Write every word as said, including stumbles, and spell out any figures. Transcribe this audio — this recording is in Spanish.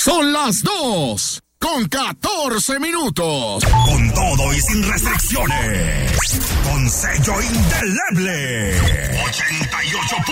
Son las dos con catorce minutos. Con todo y sin restricciones. Con sello indeleble. ochenta y ocho